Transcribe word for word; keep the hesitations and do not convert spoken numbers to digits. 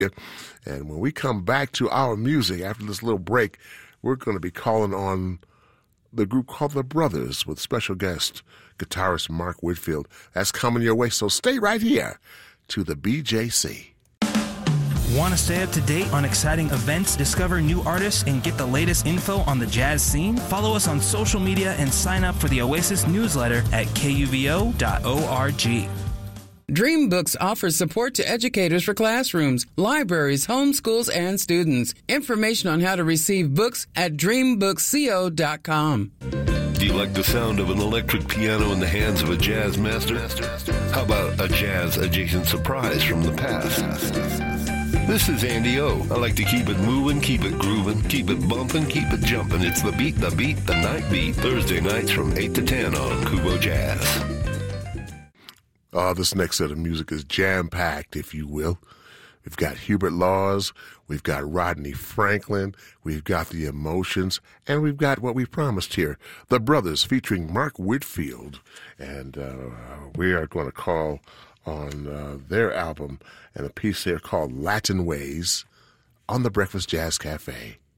And when we come back to our music after this little break, we're going to be calling on the group called The Brothers with special guest guitarist Mark Whitfield. That's coming your way, so stay right here to the B J C. Want to stay up to date on exciting events, discover new artists, and get the latest info on the jazz scene? Follow us on social media and sign up for the Oasis newsletter at K U V O dot org. DreamBooks offers support to educators for classrooms, libraries, homeschools, and students. Information on how to receive books at dream books co dot com. Do you like the sound of an electric piano in the hands of a jazz master? How about a jazz-adjacent surprise from the past? This is Andy O. I like to keep it moving, keep it grooving, keep it bumping, keep it jumping. It's the beat, the beat, the night beat. Thursday nights from eight to ten on Kubo Jazz. Uh, this next set of music is jam-packed, if you will. We've got Hubert Laws, we've got Rodney Franklin, we've got The Emotions, and we've got what we promised here, The Brothers featuring Mark Whitfield. And uh, we are going to call on uh, their album and a piece there called Latin Ways on the Breakfast Jazz Cafe.